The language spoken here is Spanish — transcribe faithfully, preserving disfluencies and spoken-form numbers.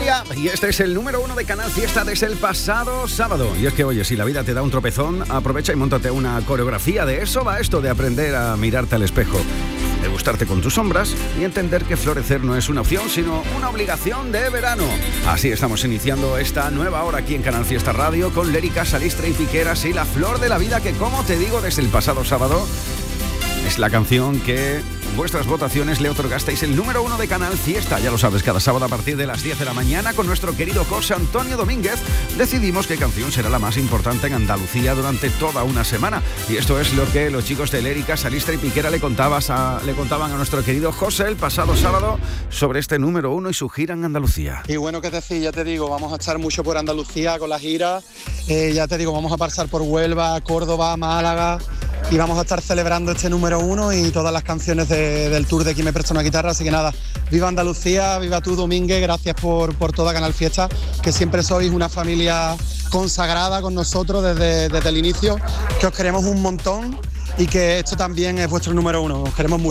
Andalucía y este es el número uno de Canal Fiesta desde el pasado sábado. Y es que, oye, si la vida te da un tropezón, aprovecha y móntate una coreografía. De eso va esto, de aprender a mirarte al espejo, de gustarte con tus sombras y entender que florecer no es una opción, sino una obligación de verano. Así estamos iniciando esta nueva hora aquí en Canal Fiesta Radio con Lérica, Salistre y Piqueras y La Flor de la Vida, que, como te digo, desde el pasado sábado es la canción que vuestras votaciones le otorgasteis el número uno de Canal Fiesta. Ya lo sabes, cada sábado a partir de las diez de la mañana con nuestro querido José Antonio Domínguez decidimos qué canción será la más importante en Andalucía durante toda una semana. Y esto es lo que los chicos de Lérica, Salistre y Piquera le, contabas a, le contaban a nuestro querido José el pasado sábado sobre este número uno y su gira en Andalucía. Y bueno, qué decir, ya te digo, vamos a estar mucho por Andalucía con la gira. Eh, ya te digo, vamos a pasar por Huelva, Córdoba, Málaga y vamos a estar celebrando este número uno y todas las canciones de, del tour de Aquí me presta una guitarra. Así que nada, viva Andalucía, viva tú, Domínguez, gracias por, por toda Canal Fiesta, que siempre sois una familia consagrada con nosotros desde, desde el inicio, que os queremos un montón y que esto también es vuestro número uno, os queremos mucho.